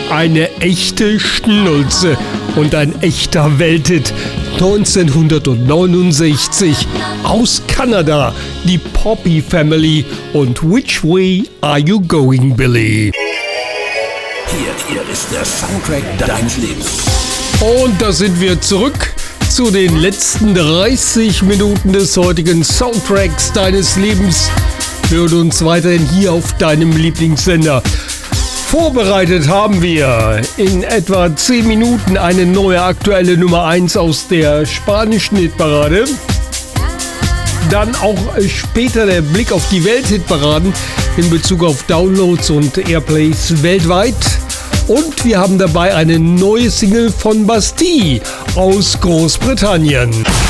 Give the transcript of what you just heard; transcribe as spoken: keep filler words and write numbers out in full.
Eine echte Schnulze und ein echter Welthit. neunzehnhundertneunundsechzig aus Kanada, die Poppy Family und Which Way Are You Going, Billy? Hier, hier ist der Soundtrack deines Lebens. Und da sind wir zurück zu den letzten dreißig Minuten des heutigen Soundtracks deines Lebens. Wir hören uns weiterhin hier auf deinem Lieblingssender. Vorbereitet haben wir in etwa zehn Minuten eine neue aktuelle Nummer eins aus der spanischen Hitparade. Dann auch später der Blick auf die Welthitparaden in Bezug auf Downloads und Airplays weltweit. Und wir haben dabei eine neue Single von Bastille aus Großbritannien.